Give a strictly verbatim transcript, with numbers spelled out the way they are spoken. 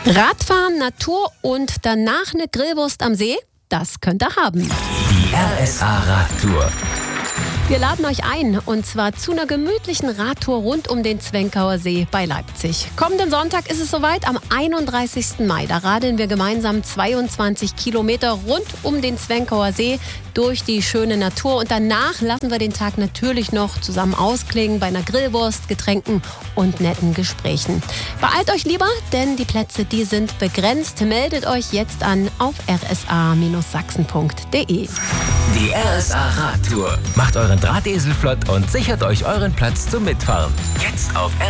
Radfahren, Natur und danach eine Grillwurst am See? Das könnt ihr haben. Die R S A Radtour. Wir laden euch ein, und zwar zu einer gemütlichen Radtour rund um den Zwenkauer See bei Leipzig. Kommenden Sonntag ist es soweit, am einunddreißigsten Mai. Da radeln wir gemeinsam zweiundzwanzig Kilometer rund um den Zwenkauer See durch die schöne Natur. Und danach lassen wir den Tag natürlich noch zusammen ausklingen bei einer Grillwurst, Getränken und netten Gesprächen. Beeilt euch lieber, denn die Plätze, die sind begrenzt. Meldet euch jetzt an auf r s a sachsen punkt d e. Die R S A Radtour. Macht euren Drahtesel flott und sichert euch euren Platz zum Mitfahren. Jetzt auf